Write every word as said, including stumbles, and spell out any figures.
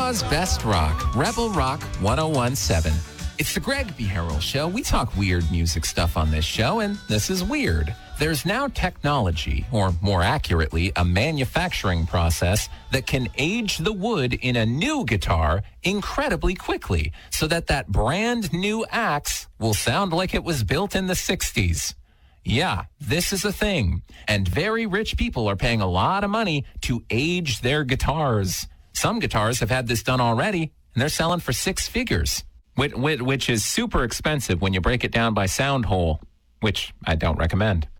Utah's best rock, Rebel Rock ten seventeen. It's the Greg B. Harrell Show. We talk weird music stuff on this show, and this is weird. There's now technology, or more accurately, a manufacturing process that can age the wood in a new guitar incredibly quickly so that that brand new axe will sound like it was built in the sixties. Yeah, this is a thing, and very rich people are paying a lot of money to age their guitars. Some guitars have had this done already, and they're selling for six figures, which, which is super expensive when you break it down by sound hole, which I don't recommend.